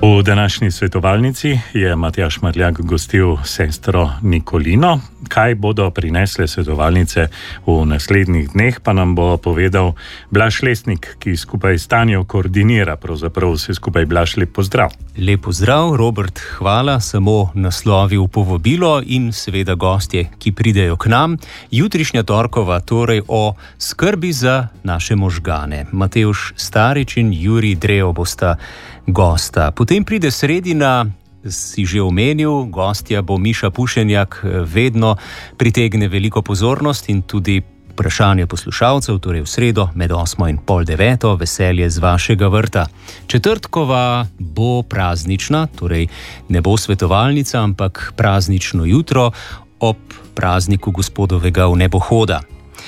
V današnji svetovalnici je Matjaž Marljak gostil sestro Nikolino. Kaj bodo prinesle svetovalnice v naslednjih dneh, pa nam bo povedal Blaž Lesnik, ki skupaj s Tanjo koordinira pravzaprav vse skupaj. Blaž, lep pozdrav. Lep pozdrav, Robert, hvala, samo naslovil povabilo in seveda gostje, ki pridejo k nam. Jutrišnja torkova, torej o skrbi za naše možgane. Matevž Starič in Jurij Drev bosta gosta. Potem pride sredina, si že omenil, gostja bo Miša Pušenjak, vedno pritegne veliko pozornost in tudi vprašanje poslušalcev, torej v sredo med 8 in pol 9, veselje z vašega vrta. Četrtkova bo praznična, torej ne bo svetovalnica, ampak praznično jutro ob prazniku Gospodovega vnebohoda.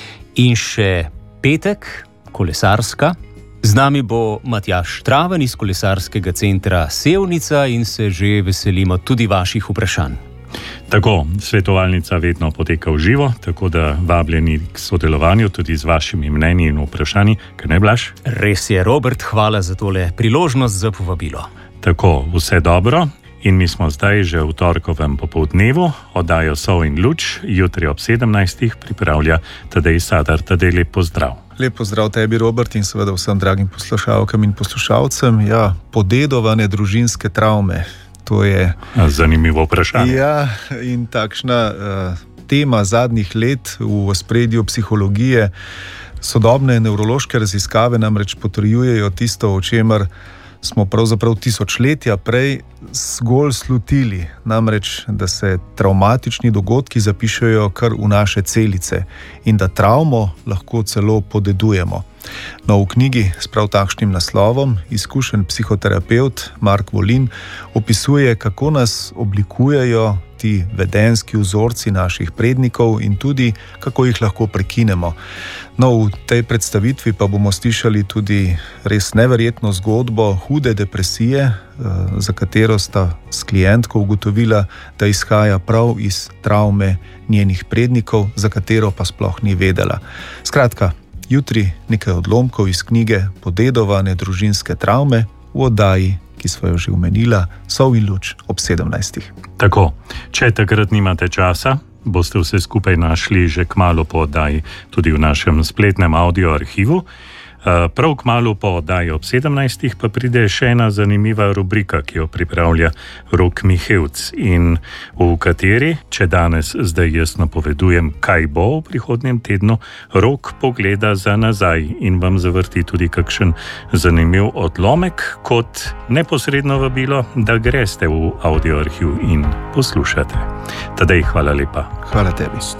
In še petek, kolesarska. Z nami bo Matjaž Traven iz kolesarskega centra Sevnica in se že veselimo tudi vaših vprašanj. Tako, svetovalnica vedno poteka v živo, tako da vabljeni k sodelovanju tudi z vašimi mnenji in vprašanji. Kaj ne, Blaž? Res je, Robert, hvala za tole priložnost za povabilo. Tako, vse dobro. In mi smo zdaj že v torkovem popoldnevu, oddajo Sol in luč, jutri ob 17. pripravlja Tadej Sadar. Tadej, lep pozdrav. Lep pozdrav tebi, Robert, in seveda vsem dragim poslušalkam in poslušalcem. Ja, podedovane družinske travme, to je zanimivo vprašanje. Ja, in takšna tema zadnjih let v ospredju psihologije. Sodobne nevrološke raziskave namreč potrjujejo tisto, o čemer smo pravzaprav tisočletja prej zgolj slutili, namreč, da se travmatični dogodki zapišejo kar v naše celice in da travmo lahko celo podedujemo. No, v knjigi s prav takšnim naslovom izkušen psihoterapevt Mark Volin opisuje, kako nas oblikujejo ti vedenjski vzorci naših prednikov in tudi, kako jih lahko prekinemo. No, v tej predstavitvi pa bomo slišali tudi res neverjetno zgodbo hude depresije, za katero sta s klientko ugotovila, da izhaja prav iz travme njenih prednikov, za katero pa sploh ni vedela. Skratka, jutri nekaj odlomkov iz knjige Podedovane družinske travme v oddaji, ki smo jo že omenila, Sol in luč ob 17. Tako, če takrat nimate časa, boste vse skupaj našli že kmalu po oddaji tudi v našem spletnem audio arhivu. Prav kmalu po oddaji ob 17. pa pride še ena zanimiva rubrika, ki jo pripravlja Rok Mihevc in v kateri, če danes zdaj jaz napovedujem, kaj bo v prihodnjem tednu, Rok pogleda za nazaj in vam zavrti tudi kakšen zanimiv odlomek kot neposredno vabilo, da greste v audio arhiv in poslušate. Tadej, hvala lepa. Hvala tebi.